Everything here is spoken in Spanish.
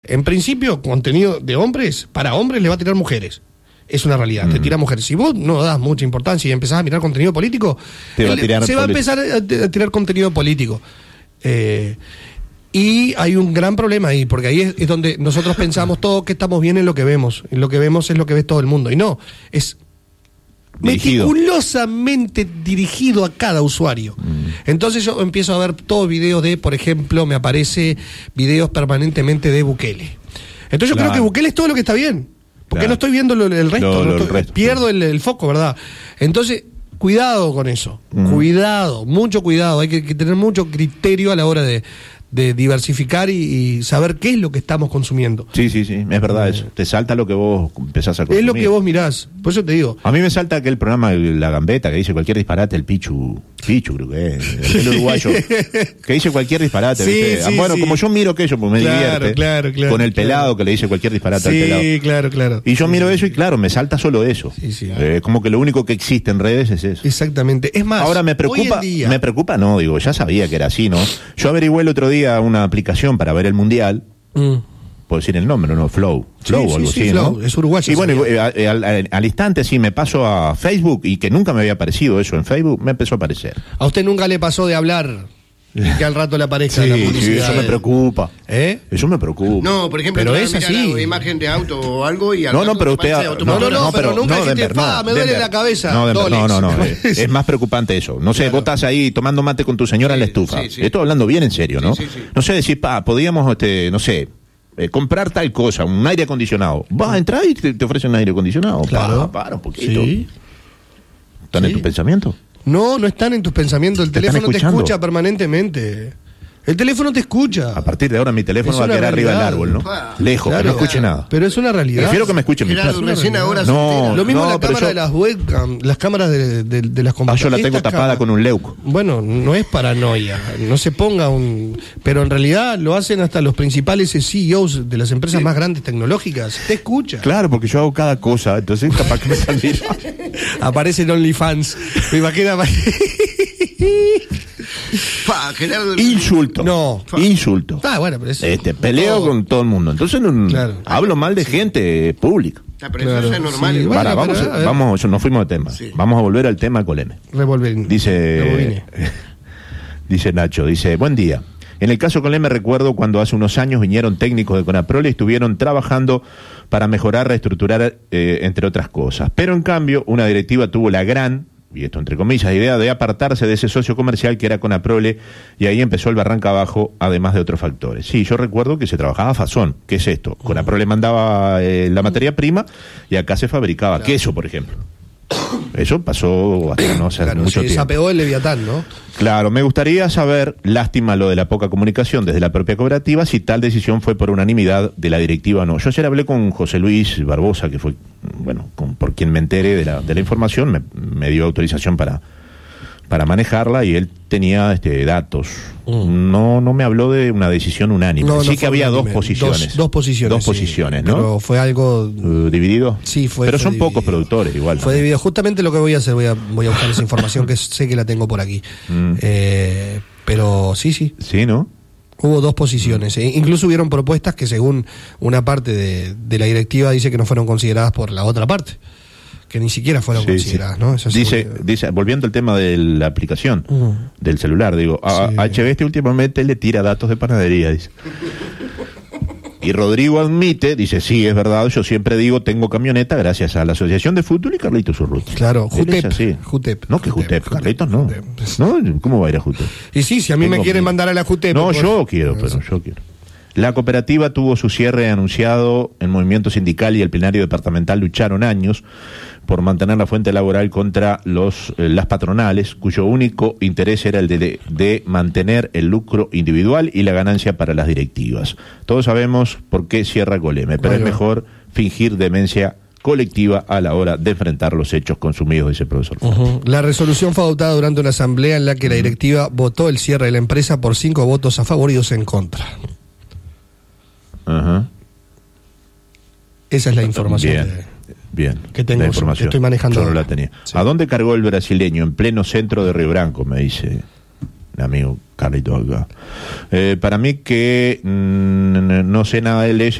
En principio, contenido de hombres, para hombres le va a tirar mujeres. Es una realidad, te tira mujeres. Si vos no das mucha importancia y empezás a mirar contenido político, se va a empezar a tirar contenido político. Y hay un gran problema ahí, porque ahí es donde nosotros pensamos todo que estamos bien en lo que vemos. En lo que vemos es lo que ve todo el mundo. Y no, es meticulosamente dirigido a cada usuario. Entonces yo empiezo a ver todos videos de, por ejemplo, me aparece videos permanentemente de Bukele. Entonces yo creo que Bukele es todo lo que está bien, porque no estoy viendo el resto, pierdo el foco, ¿verdad? Entonces, cuidado con eso, cuidado, mucho cuidado, hay que tener mucho criterio a la hora de diversificar y saber qué es lo que estamos consumiendo. Sí, es verdad eso. Te salta lo que vos empezás a consumir. Es lo que vos mirás, por eso te digo. A mí me salta aquel programa La Gambeta que dice cualquier disparate, el Pichu creo que es, el uruguayo, que dice cualquier disparate. Sí, bueno, como yo miro aquello, pues me divierte. Claro, con el pelado que le dice cualquier disparate al pelado. Sí, claro. Y yo miro eso y claro, me salta solo eso. Como que lo único que existe en redes es eso. Exactamente. Es más, ahora me preocupa, no, digo, ya sabía que era así, ¿no? Yo averigüé el otro día una aplicación para ver el mundial. Puedo decir el nombre, ¿no? Flow o algo así, Flow, ¿no? Es uruguayo. Y bueno, al instante sí me paso a Facebook y que nunca me había aparecido eso en Facebook, me empezó a aparecer. ¿A usted nunca le pasó de hablar y que al rato le aparezca la publicidad? Sí, eso me preocupa. Eso me preocupa. No, por ejemplo, pero es así. Una imagen de auto o algo y al No, pero usted pero nunca me duele la cabeza. No, es más preocupante eso. No sé, vos estás ahí tomando mate con tu señora en la estufa. Estoy hablando bien en serio, ¿no? No sé, decir, podíamos, no sé, comprar tal cosa, un aire acondicionado. Vas a entrar y te ofrecen un aire acondicionado. Claro. Para un poquito. ¿Están en tu pensamiento? No están en tus pensamientos. El teléfono te escucha permanentemente. El teléfono te escucha. A partir de ahora mi teléfono va a quedar arriba del árbol, ¿no? Lejos, que no escuche nada. Pero es una realidad. Prefiero que me escuchen mi casa. Lo mismo la cámara de las webcam, las cámaras de las computadoras. Yo la tengo tapada con un leuco. Bueno, no es paranoia. No se ponga pero en realidad lo hacen hasta los principales CEOs de las empresas más grandes tecnológicas. Te escucha. Claro, porque yo hago cada cosa, entonces capaz que me salga. Aparece en OnlyFans. Me imagino. Insulto. Bueno, pero eso, peleo con todo el mundo. Entonces hablo mal de gente pública. Pero eso es normal. Sí, vamos, nos fuimos de tema. Vamos a volver al tema Coleme. Dice Nacho, buen día. En el caso Coleme recuerdo cuando hace unos años vinieron técnicos de Conaprole y estuvieron trabajando para mejorar, reestructurar, entre otras cosas. Pero en cambio, una directiva tuvo la gran, y esto entre comillas, idea de apartarse de ese socio comercial que era Conaprole, y ahí empezó el barranca abajo, además de otros factores. Sí, yo recuerdo que se trabajaba fazón. ¿Qué es esto? Conaprole mandaba la materia prima y acá se fabricaba queso, por ejemplo. Eso pasó hasta no hace mucho tiempo. Se desapegó el Leviatán, ¿no? Claro, me gustaría saber, lástima lo de la poca comunicación desde la propia cooperativa, si tal decisión fue por unanimidad de la directiva o no. Yo ayer hablé con José Luis Barbosa, que fue, por quien me enteré de la información, me dio autorización para manejarla y él tenía datos. No me habló de una decisión unánime. Sí que había dos posiciones. Dos posiciones, ¿no? Pero fue algo dividido. Sí, pero son dividido. Pocos productores igual. Fue dividido. Justamente lo que voy a hacer, voy a buscar esa información que sé que la tengo por aquí. Pero sí. Sí, ¿no? Hubo dos posiciones. Incluso hubieron propuestas que según una parte de la directiva dice que no fueron consideradas por la otra parte, que ni siquiera fueron consideradas, ¿no? Eso dice, volviendo al tema de la aplicación del celular, a HB últimamente le tira datos de panadería, dice. Y Rodrigo admite, dice, sí, es verdad, yo siempre digo, tengo camioneta gracias a la Asociación de Fútbol y Carlitos Urrutia. Claro, Jutep. No, que Jutep, Carlitos no. ¿No? ¿Cómo va a ir a Jutep? Y sí, si a mí me quieren mandar a la Jutep. No, yo quiero. La cooperativa tuvo su cierre anunciado, el movimiento sindical y el plenario departamental lucharon años por mantener la fuente laboral contra las patronales, cuyo único interés era el de mantener el lucro individual y la ganancia para las directivas. Todos sabemos por qué cierra Coleme, pero es mejor fingir demencia colectiva a la hora de enfrentar los hechos consumidos, dice el profesor. La resolución fue adoptada durante una asamblea en la que la directiva votó el cierre de la empresa por 5 votos a favor y 2 en contra. Esa es la información. Bien. Que tengo, que estoy manejando. Yo no la tenía. Sí. ¿A dónde cargó el brasileño? En pleno centro de Río Branco, me dice el amigo Carlito acá. Para mí que no sé nada de leyes.